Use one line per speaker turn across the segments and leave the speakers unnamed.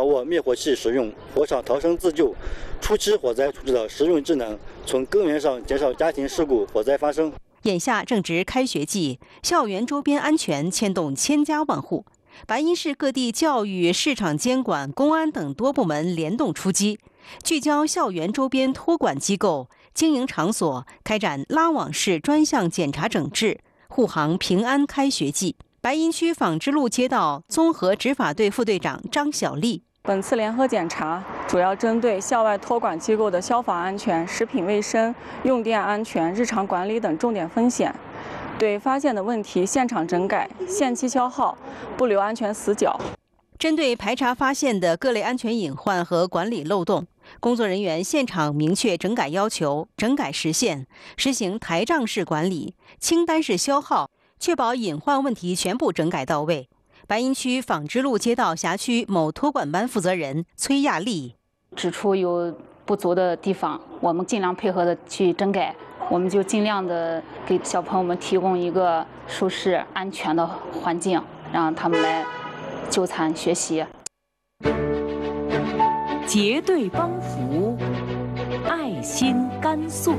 握灭火器使用、火场逃生自救、初期火灾处置的实用技能，从根源上减少家庭事故、火灾发生。
眼下正值开学季，校园周边安全牵动千家万户。白银市各地教育、市场监管、公安等多部门联动出击，聚焦校园周边托管机构、经营场所，开展拉网式专项检查整治，护航平安开学季。白银区纺织路街道综合执法队副队长张小丽。
本次联合检查主要针对校外托管机构的消防安全、食品卫生、用电安全、日常管理等重点风险，对发现的问题现场整改，限期消耗，不留安全死角。
针对排查发现的各类安全隐患和管理漏洞，工作人员现场明确整改要求、整改时限，实行台账式管理、清单式消耗，确保隐患问题全部整改到位。白银区纺织路街道辖区某托管班负责人崔亚丽
指出有不足的地方，我们尽量配合的去整改，我们就尽量的给小朋友们提供一个舒适安全的环境，让他们来就餐学习。
结对帮扶，爱心甘肃。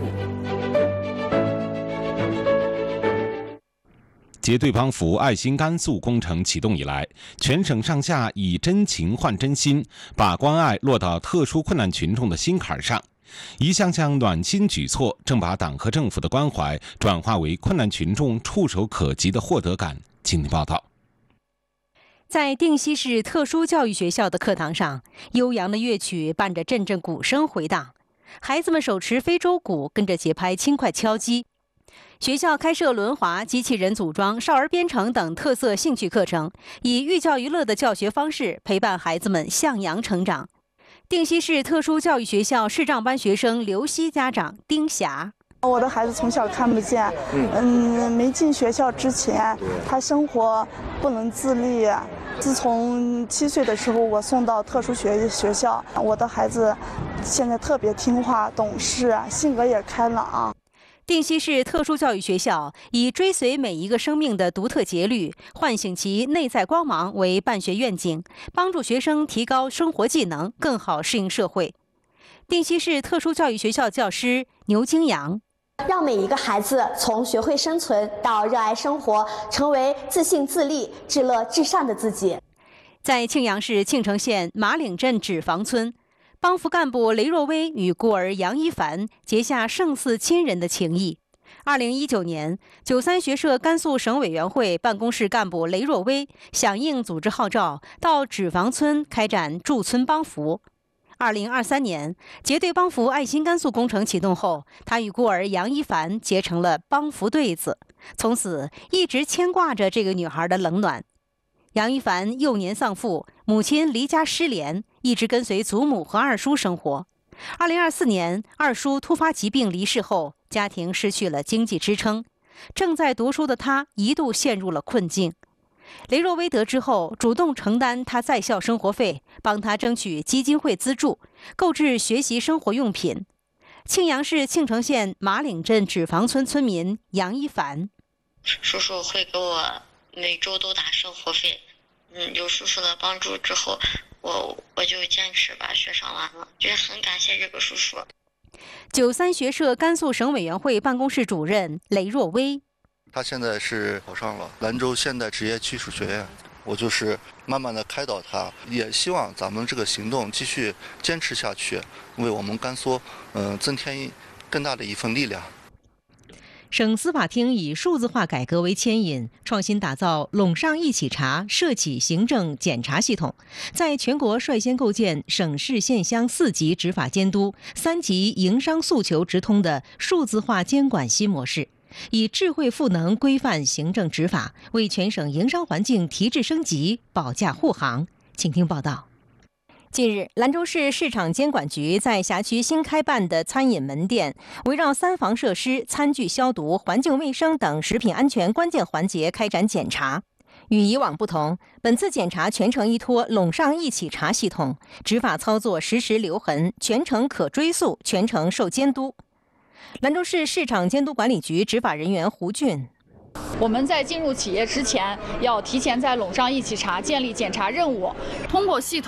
结对帮扶爱心甘肃工程启动以来，全省上下以真情换真心，把关爱落到特殊困难群众的心坎上。一项项暖心举措，正把党和政府的关怀转化为困难群众触手可及的获得感。请听报道。
在定西市特殊教育学校的课堂上，悠扬的乐曲伴着阵阵鼓声回荡，孩子们手持非洲鼓，跟着节拍轻快敲击。学校开设轮滑、机器人组装、少儿编程等特色兴趣课程，以寓教于乐的教学方式陪伴孩子们向阳成长。定西市特殊教育学校视障班学生刘希家长丁霞。
我的孩子从小看不见，没进学校之前，他生活不能自立。自从7岁的时候，我送到特殊学校，我的孩子现在特别听话、懂事，性格也开朗。
定西市特殊教育学校以追随每一个生命的独特节律，唤醒其内在光芒为办学愿景，帮助学生提高生活技能，更好适应社会。定西市特殊教育学校教师牛京阳。
让每一个孩子从学会生存到热爱生活，成为自信自立、至乐至善的自己。
在庆阳市庆城县马岭镇纸坊村，帮扶干部雷若薇与孤儿杨一凡结下胜似亲人的情谊。2019年，93学社甘肃省委员会办公室干部雷若薇响应组织号召，到纸坊村开展驻村帮扶。2023年，结对帮扶爱心甘肃工程启动后，他与孤儿杨一凡结成了帮扶对子，从此一直牵挂着这个女孩的冷暖。杨一凡幼年丧父，母亲离家失联，一直跟随祖母和二叔生活。2024年，二叔突发疾病离世后，家庭失去了经济支撑，正在读书的他一度陷入了困境。雷若薇得知后，主动承担他在校生活费，帮他争取基金会资助，购置学习生活用品。庆阳市庆城县马岭镇纸坊村村民杨一凡：
叔叔会给我每周都打生活费，有叔叔的帮助之后，我就坚持把学上完了，就是很感谢这个叔叔。
93学社甘肃省委员会办公室主任雷若薇。
他现在是考上了兰州现代职业技术学院，我就是慢慢的开导他，也希望咱们这个行动继续坚持下去，为我们甘肃增添更大的一份力量。
省司法厅以数字化改革为牵引，创新打造陇上一起查涉企行政检查系统，在全国率先构建省市县乡4级执法监督、3级营商诉求直通的数字化监管新模式，以智慧赋能规范行政执法，为全省营商环境提质升级保驾护航。请听报道。
近日，兰州市市场监管局在辖区新开办的餐饮门店，围绕3防设施、餐具消毒、环境卫生等食品安全关键环节开展检查。与以往不同，本次检查全程依托陇上一起查系统，执法操作实时留痕，全程可追溯，全程受监督。兰州市市场监督管理局执法人员胡俊：
我们在进入企业之前，要提前在陇上一起查建立检查任务，通过系统